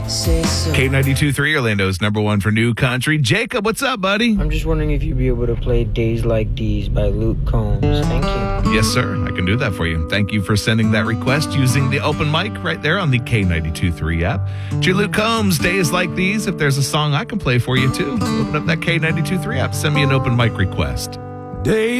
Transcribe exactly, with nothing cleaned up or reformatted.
say so. K ninety-two point three, Orlando's number one for new country. Jacob, what's up, buddy? I'm just wondering if you'd be able to play Days Like These by Luke Combs. Thank you. Yes, sir. I can do that for you. Thank you for sending that request using the open mic right there on the K ninety-two point three app. G. Luke Combs, Days Like These. If there's a song I can play for you, too, open up that K ninety-two point three app. Send me an open mic request. Days